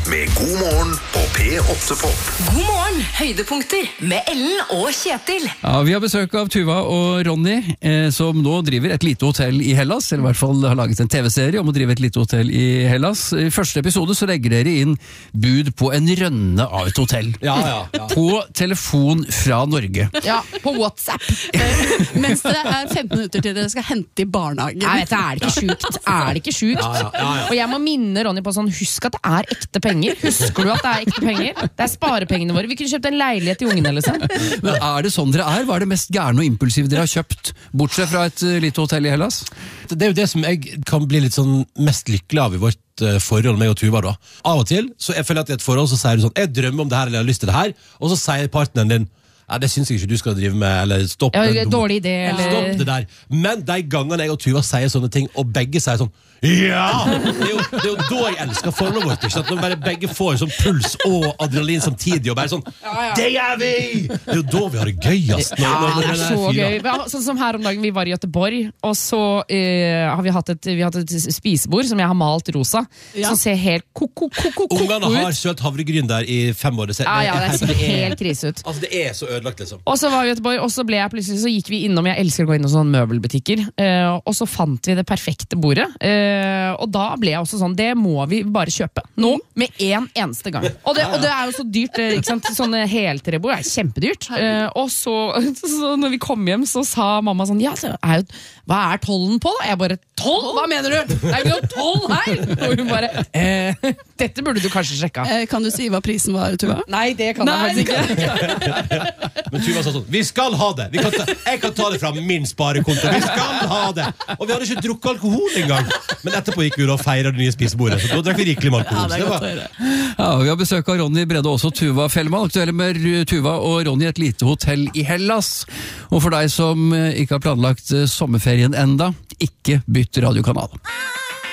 med God morgen på P8 Pop. God morgen, høydepunkter med Ellen og Kjetil. Ja, vi har besøk av Tuva og Ronny, som nå driver et lite hotell i Hellas, eller i hvert fall har laget en TV-serie om å drive et lite hotell i Hellas. I første episode så legger dere inn bud på en rønne av et hotell. Ja. På telefon fra Norge. Ja, på WhatsApp. Mens det er 15 minutter til dere skal hente i barnehagen. Jeg vet, er det ikke sjukt? Er det ikke sjukt? Ja. Og jeg må minne Ronny på sånn, husk at det er ekte penger. Husker du at det er ekte penger? Det er sparepengene våre. Vi kunne kjøpt en leilighet til ungene, liksom. Men er det sånn dere er? Hva er det mest gærne og impulsive dere har kjøpt, bortsett fra et lite hotell i Hellas? Det er jo det som jeg kan bli litt sånn mest lykkelig av i vårt forhold med og Tuva da. Av og til, så jeg føler at i et forhold så sier du sånn, jeg drømmer om det her eller jeg har lyst til det her, og så sier partneren din, ja, det synes jeg ikke du skal drive med, eller stopp Ja, dårlig idé, eller... Stopp det der. Men de gangene jeg og Tuva sier sånne ting, og begge sier sånn, ja! Det er jo da jeg elsker forholdet vårt, ikke sant? Når bare begge får sånn puls og adrenalin samtidig, og bare sånn, det gjør vi! Det er jo da vi har det gøyest. Ja, det er så gøy. Sånn som her om dagen, vi var i Göteborg, og så har vi hatt et spisebord som jeg har malt rosa, som ser helt ko-ko-ko-ko-ko ut. Ungene har sølt havregryn der i 5 år. Det ser helt krise ut. Altså, det er så ødelagt, liksom. Og så var vi i Göteborg, og så ble jeg plutselig, så gikk vi innom, jeg elsker å gå inn i sånne møbelbutikker, og så fant vi det perfekte bordet, og da ble jeg også sånn, det må vi bare kjøpe nå, med en eneste gang. Og det er jo så dyrt, ikke sant? Sånne heltrebord er kjempedyrt. Og så når vi kom hjem, så sa mamma sånn, ja, hva er tollen på da? Jeg bare, 12? Hva mener du? Det er jo 12 her! Og hun bare, dette burde du kanskje sjekke. Kan du si hva prisen var, Tuva? Nei, det kan jeg faktisk ikke. Men Tuva sa sånn, vi skal ha det! Jeg kan ta det fra min sparekonto, vi skal ha det! Og vi hadde ikke drukket alkohol engang. Men etterpå gikk vi da og feiret det nye spisebordet, så da drakk vi rikelig med alkohol. Ja, det er godt å høre. Ja, vi har besøk av Ronny Brede, også Tuva Fellmann. Aktuelle med Tuva og Ronny, et lite hotell i Hellas. Og for deg som ikke har planlagt sommerferien enda, ikke bytt radiokanal.